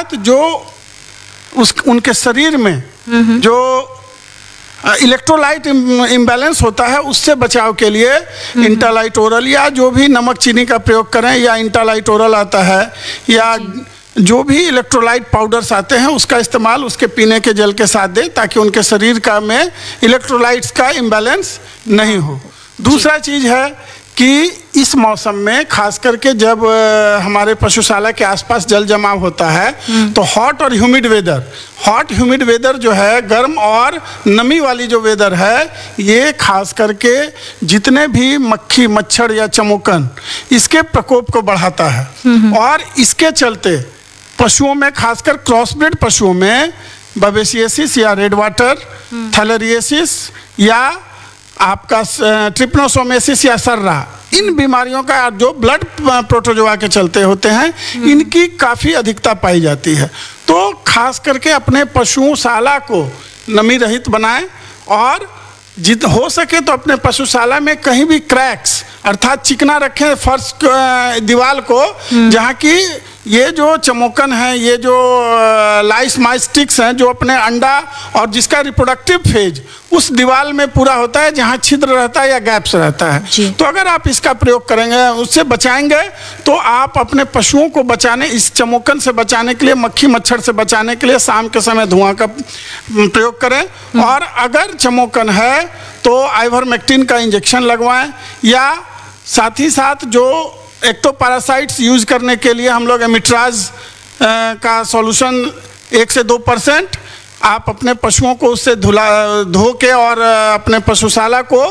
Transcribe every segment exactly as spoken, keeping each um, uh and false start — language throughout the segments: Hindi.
साथ जो उस उनके शरीर में जो इलेक्ट्रोलाइट इम्बैलेंस होता है उससे बचाव के लिए इंटालाइट ओरल या जो भी नमक चीनी का प्रयोग करें, या इंटालाइट ओरल आता है, या जो भी इलेक्ट्रोलाइट पाउडर्स आते हैं उसका इस्तेमाल उसके पीने के जल के साथ दें, ताकि उनके शरीर का में इलेक्ट्रोलाइट्स का इम्बैलेंस नहीं हो। दूसरा चीज़ है कि इस मौसम में खास करके जब हमारे पशुशाला के आसपास जल जमाव होता है तो हॉट और humid weather hot humid weather जो है, गर्म और नमी वाली जो वेदर है, ये खास करके जितने भी मक्खी मच्छर या चमोकन इसके प्रकोप को बढ़ाता है। और इसके चलते पशुओं में, खासकर क्रॉसब्रीड पशुओं में बबेसियसिस या रेड वाटर, थैलेरियसिस या आपका ट्रिपनोसोमेसिस या सर्रा, इन बीमारियों का जो ब्लड प्रोटोजोआ के चलते होते हैं, इनकी काफ़ी अधिकता पाई जाती है। तो खास करके अपने पशुशाला को नमी रहित बनाएं और जित हो सके तो अपने पशुशाला में कहीं भी क्रैक्स अर्थात चिकना रखें फर्श दीवार को, जहाँ की ये जो चमोकन है, ये जो लाइस माइस्टिक्स हैं जो अपने अंडा और जिसका रिप्रोडक्टिव फेज उस दीवार में पूरा होता है, जहाँ छिद्र रहता है या गैप्स रहता है। तो अगर आप इसका प्रयोग करेंगे, उससे बचाएंगे, तो आप अपने पशुओं को बचाने, इस चमोकन से बचाने के लिए, मक्खी मच्छर से बचाने के लिए शाम के समय धुआं का प्रयोग करें। और अगर चमोकन है तो आइवरमेक्टिन का इंजेक्शन लगवाएं, या साथ ही साथ जो एक्टोपैरासाइट्स यूज करने के लिए हम लोग एमिट्राज का सॉल्यूशन एक से दो परसेंट आप अपने पशुओं को उससे धुला धो के और अपने पशुशाला को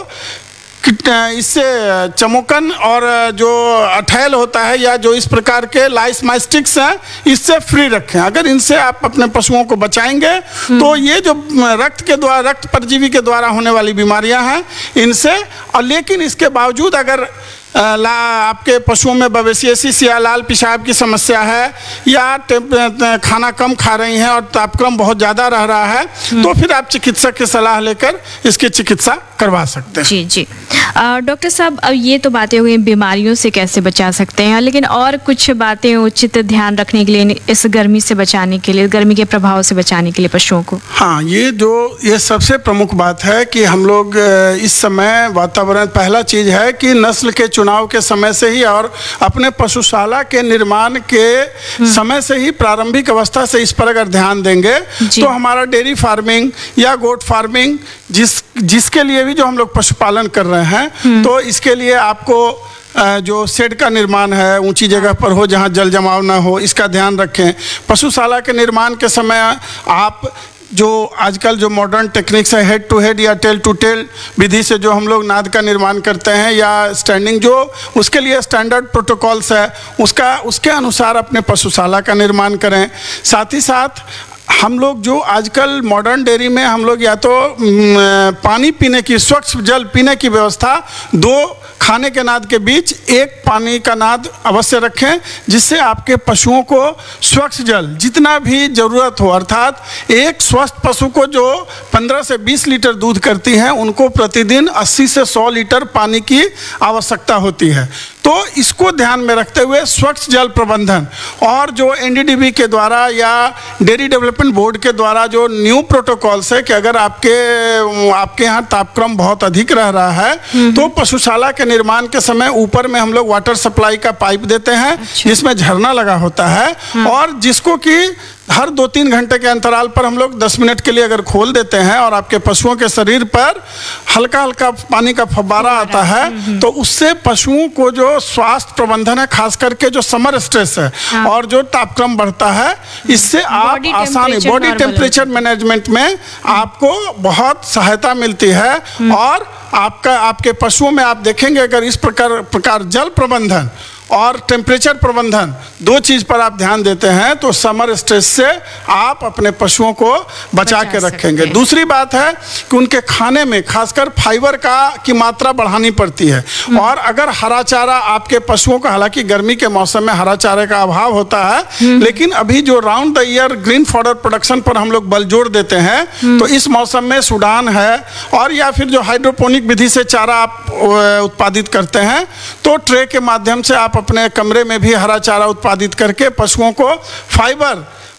इससे चमोकन और जो अठैल होता है या जो इस प्रकार के लाइस माइस्टिक्स हैं, इससे फ्री रखें। अगर इनसे आप अपने पशुओं को बचाएंगे तो ये जो रक्त के द्वारा, रक्त परजीवी के द्वारा होने वाली बीमारियां हैं इनसे, और लेकिन इसके बावजूद अगर ला आपके पशुओं में बवेसियसिस या लाल पेशाब की समस्या है, या खाना कम खा रही हैं और तापक्रम बहुत ज़्यादा रह रहा है, तो फिर आप चिकित्सक की सलाह लेकर इसकी चिकित्सा करवा सकते हैं। जी जी डॉक्टर साहब, अब ये तो बातें हो गई बीमारियों से कैसे बचा सकते हैं, लेकिन और कुछ बातें उचित ध्यान रखने के लिए इस गर्मी से बचाने के लिए, गर्मी के प्रभाव से बचाने के लिए पशुओं को? हाँ, ये जो ये सबसे प्रमुख बात है कि हम लोग इस समय वातावरण, पहला चीज़ है कि नस्ल के चुनाव के समय से ही और अपने पशुशाला के निर्माण के समय से ही, प्रारंभिक अवस्था से इस पर अगर ध्यान देंगे तो हमारा डेयरी फार्मिंग या गोट फार्मिंग जिस जिसके लिए भी जो हम लोग पशुपालन कर रहे हैं, तो इसके लिए आपको जो शेड का निर्माण है ऊंची जगह पर हो जहां जल जमाव ना हो, इसका ध्यान रखें। पशुशाला के निर्माण के समय आप जो आजकल जो मॉडर्न टेक्निक्स है, हेड टू हेड या टेल टू टेल विधि से जो हम लोग नाद का निर्माण करते हैं, या स्टैंडिंग, जो उसके लिए स्टैंडर्ड प्रोटोकॉल्स है, उसका उसके अनुसार अपने पशुशाला का निर्माण करें। साथ ही साथ हम लोग जो आजकल मॉडर्न डेयरी में हम लोग या तो पानी पीने की, स्वच्छ जल पीने की व्यवस्था, दो खाने के नाद के बीच एक पानी का नाद अवश्य रखें, जिससे आपके पशुओं को स्वच्छ जल जितना भी ज़रूरत हो, अर्थात एक स्वस्थ पशु को जो पंद्रह से बीस लीटर दूध करती है, उनको प्रतिदिन अस्सी से सौ लीटर पानी की आवश्यकता होती है। तो इसको ध्यान में रखते हुए स्वच्छ जल प्रबंधन और जो एन डी डी बी के द्वारा या डेयरी डेवलपमेंट बोर्ड के द्वारा जो न्यू प्रोटोकॉल्स है कि अगर आपके आपके यहाँ तापक्रम बहुत अधिक रह रहा है तो पशुशाला के निर्माण के समय ऊपर में हम लोग वाटर सप्लाई का पाइप देते हैं, जिसमें झरना लगा होता है, और जिसको कि हर दो तीन घंटे के अंतराल पर हम लोग दस मिनट के लिए अगर खोल देते हैं और आपके पशुओं के शरीर पर हल्का हल्का पानी का फव्वारा आता है, तो उससे पशुओं को जो स्वास्थ्य प्रबंधन है, खास करके जो समर स्ट्रेस है और जो तापक्रम बढ़ता है, इससे आप आसानी बॉडी टेम्परेचर मैनेजमेंट में आपको बहुत सहायता मिलती है। और आपका आपके पशुओं में आप देखेंगे अगर इस प्रकार प्रकार जल प्रबंधन और टेम्परेचर प्रबंधन दो चीज़ पर आप ध्यान देते हैं तो समर स्ट्रेस से आप अपने पशुओं को बचा, बचा के रखेंगे। दूसरी बात है कि उनके खाने में खासकर फाइबर का की मात्रा बढ़ानी पड़ती है, और अगर हरा चारा आपके पशुओं का, हालांकि गर्मी के मौसम में हरा चारे का अभाव होता है, लेकिन अभी जो round the year green fodder production पर हम लोग बल जोर देते हैं, तो इस मौसम में सूडान है और या फिर जो हाइड्रोपोनिक विधि से चारा आप उत्पादित करते हैं, तो ट्रे के माध्यम से आप अपने कमरे में भी हरा चारा उत्पादित करके पशुओं को फाइबर